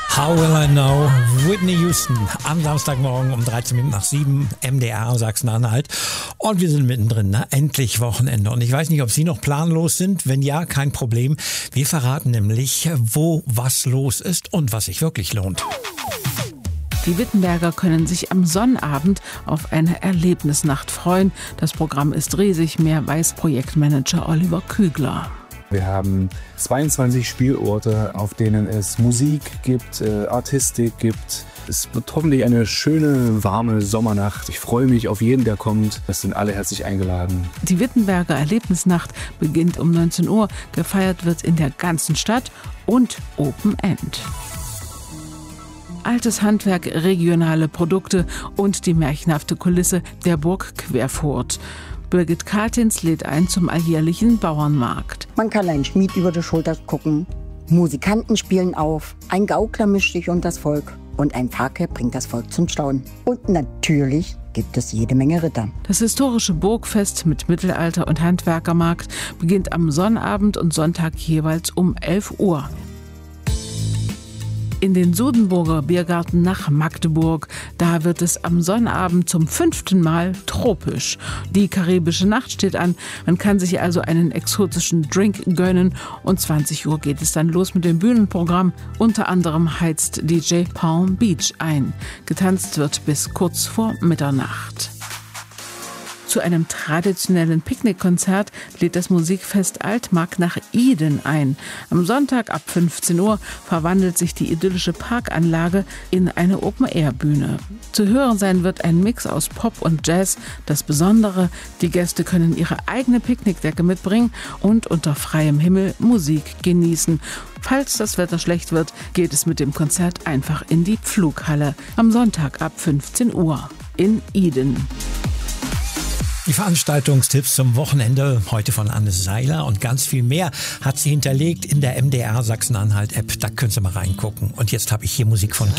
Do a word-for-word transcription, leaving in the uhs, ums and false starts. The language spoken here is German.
How Will I Know? Whitney Houston am Samstagmorgen um dreizehn Minuten nach sieben, M D R Sachsen-Anhalt. Und wir sind mittendrin, ne? Endlich Wochenende. Und ich weiß nicht, ob Sie noch planlos sind. Wenn ja, kein Problem. Wir verraten nämlich, wo was los ist und was sich wirklich lohnt. Die Wittenberger können sich am Sonnabend auf eine Erlebnisnacht freuen. Das Programm ist riesig, mehr weiß Projektmanager Oliver Kügler. Wir haben zweiundzwanzig Spielorte, auf denen es Musik gibt, äh, Artistik gibt. Es wird hoffentlich eine schöne, warme Sommernacht. Ich freue mich auf jeden, der kommt. Es sind alle herzlich eingeladen. Die Wittenberger Erlebnisnacht beginnt um neunzehn Uhr. Gefeiert wird in der ganzen Stadt und Open End. Altes Handwerk, regionale Produkte und die märchenhafte Kulisse der Burg Querfurt. Birgit Katins lädt ein zum alljährlichen Bauernmarkt. Man kann einen Schmied über die Schulter gucken, Musikanten spielen auf, ein Gaukler mischt sich unter das Volk und ein Fakir bringt das Volk zum Staunen. Und natürlich gibt es jede Menge Ritter. Das historische Burgfest mit Mittelalter- und Handwerkermarkt beginnt am Sonnabend und Sonntag jeweils um elf Uhr. In den Sudenburger Biergarten nach Magdeburg. Da wird es am Sonnabend zum fünften Mal tropisch. Die karibische Nacht steht an. Man kann sich also einen exotischen Drink gönnen. Und zwanzig Uhr geht es dann los mit dem Bühnenprogramm. Unter anderem heizt D J Palm Beach ein. Getanzt wird bis kurz vor Mitternacht. Zu einem traditionellen Picknickkonzert lädt das Musikfest Altmark nach Eden ein. Am Sonntag ab fünfzehn Uhr verwandelt sich die idyllische Parkanlage in eine Open-Air-Bühne. Zu hören sein wird ein Mix aus Pop und Jazz. Das Besondere, die Gäste können ihre eigene Picknickdecke mitbringen und unter freiem Himmel Musik genießen. Falls das Wetter schlecht wird, geht es mit dem Konzert einfach in die Pflughalle. Am Sonntag ab fünfzehn Uhr in Eden. Die Veranstaltungstipps zum Wochenende heute von Anne Seiler und ganz viel mehr hat sie hinterlegt in der M D R Sachsen-Anhalt App. Da können Sie mal reingucken. Und jetzt habe ich hier Musik von